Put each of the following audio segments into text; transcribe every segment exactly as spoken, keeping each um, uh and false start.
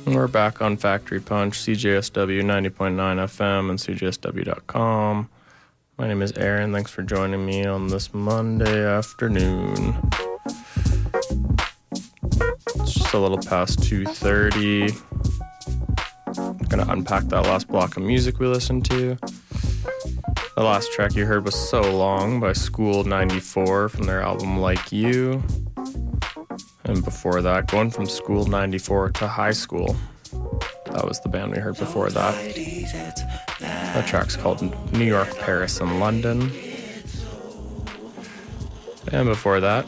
We're back on Factory Punch, C J S W ninety point nine F M and C J S W dot com. My name is Aaron. Thanks for joining me on this Monday afternoon. It's just a little past two thirty. I'm going to unpack that last block of music we listened to. The last track you heard was So Long by School ninety-four from their album Like You. And before that, going from School ninety-four to High School. That was the band we heard before that. That track's called New York, Paris, and London. And before that,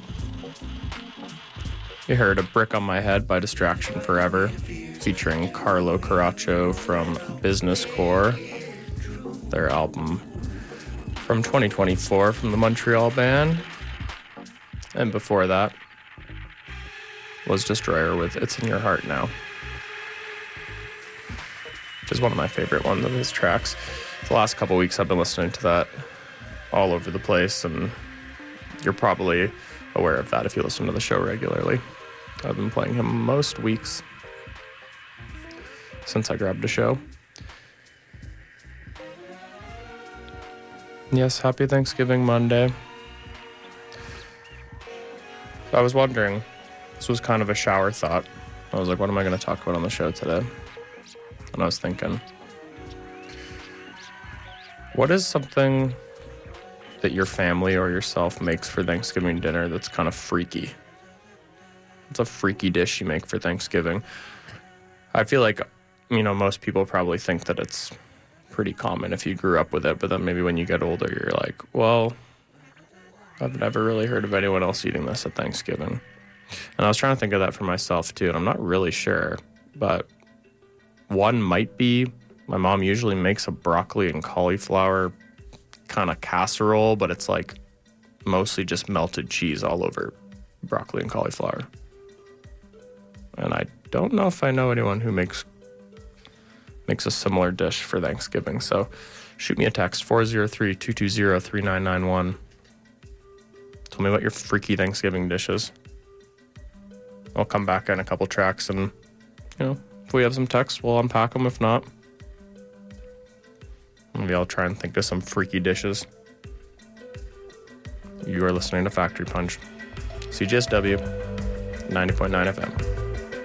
you heard A Brick on My Head by Distraction Forever, featuring Carlo Caraccio from Business Corps, their album from twenty twenty-four from the Montreal band. And before that was Destroyer with It's in Your Heart Now, which is one of my favorite ones of his tracks. The last couple weeks I've been listening to that all over the place, and you're probably aware of that if you listen to the show regularly. I've been playing him most weeks since I grabbed a show. Yes, happy Thanksgiving Monday. I was wondering, this was kind of a shower thought. I was like, what am I going to talk about on the show today? And I was thinking, what is something that your family or yourself makes for Thanksgiving dinner that's kind of freaky? It's a freaky dish you make for Thanksgiving. I feel like, you know, most people probably think that it's pretty common if you grew up with it, but then maybe when you get older, you're like, well, I've never really heard of anyone else eating this at Thanksgiving. And I was trying to think of that for myself too, and I'm not really sure, but one might be, my mom usually makes a broccoli and cauliflower kind of casserole, but it's like mostly just melted cheese all over broccoli and cauliflower. And I don't know if I know anyone who makes makes a similar dish for Thanksgiving. So shoot me a text, four oh three, two two zero, three nine nine one. Tell me what your freaky Thanksgiving dish is. I'll come back in a couple tracks and, you know, if we have some texts, we'll unpack them. If not, maybe I'll try and think of some freaky dishes. You are listening to Factory Punch, C J S W ninety point nine F M.